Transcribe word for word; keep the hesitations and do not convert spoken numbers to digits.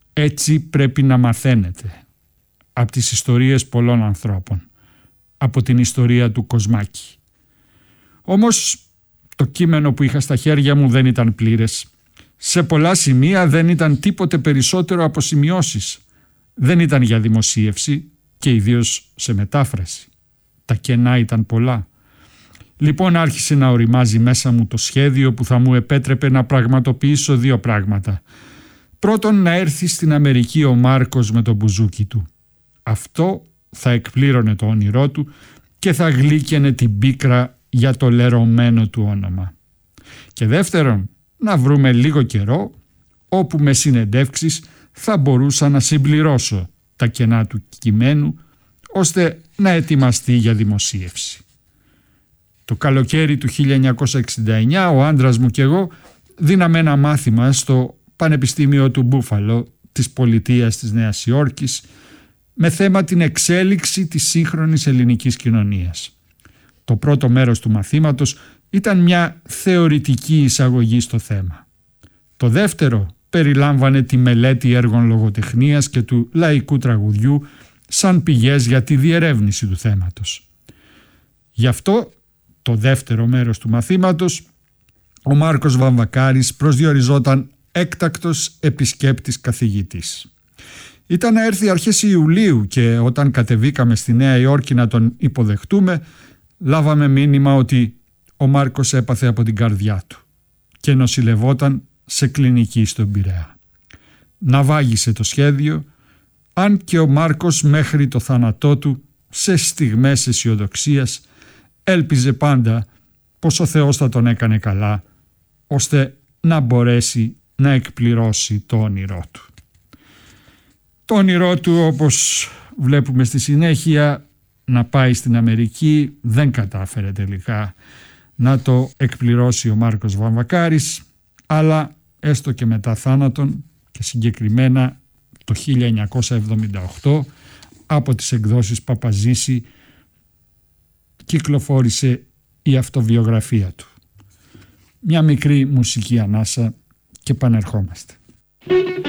Έτσι πρέπει να μαθαίνετε από τις ιστορίες πολλών ανθρώπων, από την ιστορία του Κοσμάκη. Όμως το κείμενο που είχα στα χέρια μου δεν ήταν πλήρες. Σε πολλά σημεία δεν ήταν τίποτε περισσότερο από σημειώσεις. Δεν ήταν για δημοσίευση και ιδίως σε μετάφραση. Τα κενά ήταν πολλά. Λοιπόν άρχισε να οριμάζει μέσα μου το σχέδιο που θα μου επέτρεπε να πραγματοποιήσω δύο πράγματα. Πρώτον, να έρθει στην Αμερική ο Μάρκος με το μπουζούκι του. Αυτό θα εκπλήρωνε το όνειρό του και θα γλύκαινε την πίκρα για το λερωμένο του όνομα. Και δεύτερον, να βρούμε λίγο καιρό όπου με συνεντεύξεις θα μπορούσα να συμπληρώσω τα κενά του κειμένου ώστε να ετοιμαστεί για δημοσίευση. Το καλοκαίρι του χίλια εννιακόσια εξήντα εννιά ο άντρας μου και εγώ δίναμε ένα μάθημα στο Πανεπιστήμιο του Μπούφαλο της πολιτείας της Νέας Υόρκης με θέμα την εξέλιξη της σύγχρονης ελληνικής κοινωνίας. Το πρώτο μέρος του μαθήματος ήταν μια θεωρητική εισαγωγή στο θέμα. Το δεύτερο περιλάμβανε τη μελέτη έργων λογοτεχνίας και του λαϊκού τραγουδιού σαν πηγές για τη διερεύνηση του θέματος. Γι' αυτό το δεύτερο μέρος του μαθήματος ο Μάρκος Βαμβακάρης προσδιοριζόταν έκτακτος επισκέπτης καθηγητής. Ήταν να έρθει αρχές Ιουλίου και όταν κατεβήκαμε στη Νέα Υόρκη να τον υποδεχτούμε λάβαμε μήνυμα ότι ο Μάρκος έπαθε από την καρδιά του και νοσηλευόταν σε κλινική στον Πειραιά. Ναυάγησε το σχέδιο, αν και ο Μάρκος μέχρι το θάνατό του σε στιγμές αισιοδοξίας έλπιζε πάντα πως ο Θεός θα τον έκανε καλά ώστε να μπορέσει να εκπληρώσει το όνειρό του. Το όνειρό του, όπως βλέπουμε στη συνέχεια, να πάει στην Αμερική δεν κατάφερε τελικά να το εκπληρώσει ο Μάρκος Βαμβακάρης, αλλά έστω και μετά θάνατον και συγκεκριμένα το χίλια εννιακόσια εβδομήντα οκτώ από τις εκδόσεις Παπαζήση κυκλοφόρησε η αυτοβιογραφία του. Μια μικρή μουσική ανάσα και πανερχόμαστε.